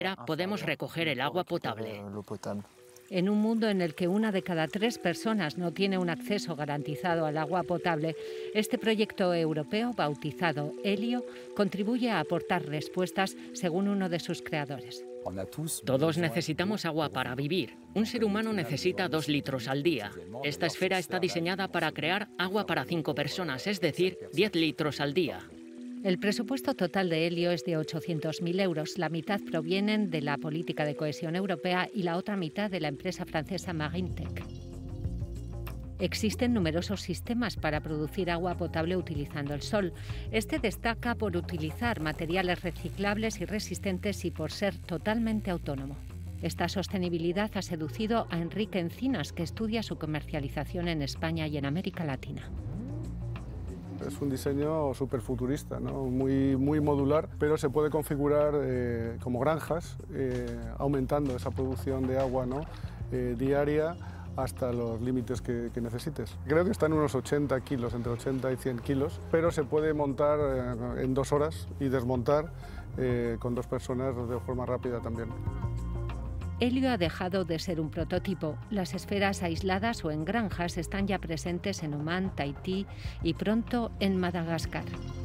podemos recoger el agua potable. En un mundo en el que 1 de cada 3 personas no tiene un acceso garantizado al agua potable, este proyecto europeo, bautizado Helio, contribuye a aportar respuestas, según uno de sus creadores. Todos necesitamos agua para vivir. Un ser humano necesita 2 litros al día. Esta esfera está diseñada para crear agua para 5 personas, es decir, 10 litros al día. El presupuesto total de Helio es de 800.000 euros. La mitad provienen de la política de cohesión europea y la otra mitad de la empresa francesa Marintec. Existen numerosos sistemas para producir agua potable utilizando el sol. Este destaca por utilizar materiales reciclables y resistentes y por ser totalmente autónomo. Esta sostenibilidad ha seducido a Enrique Encinas, que estudia su comercialización en España y en América Latina. Es un diseño súper futurista, ¿no? muy modular, pero se puede configurar como granjas, aumentando esa producción de agua, ¿no? Diaria hasta los límites que necesites. Creo que está en unos 80 kilos, entre 80 y 100 kilos, pero se puede montar en 2 horas y desmontar con 2 personas de forma rápida también. Helio ha dejado de ser un prototipo. Las esferas aisladas o en granjas están ya presentes en Omán, Tahití y pronto en Madagascar.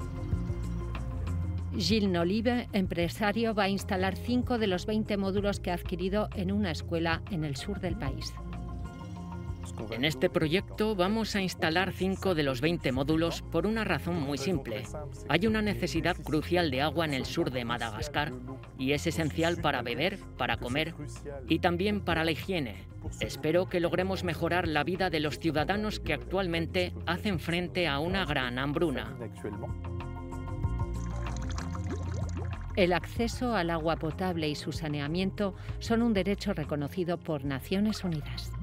Gilles Nolive, empresario, va a instalar 5 de los 20 módulos que ha adquirido en una escuela en el sur del país. En este proyecto vamos a instalar 5 de los 20 módulos por una razón muy simple. Hay una necesidad crucial de agua en el sur de Madagascar y es esencial para beber, para comer y también para la higiene. Espero que logremos mejorar la vida de los ciudadanos que actualmente hacen frente a una gran hambruna. El acceso al agua potable y su saneamiento son un derecho reconocido por Naciones Unidas.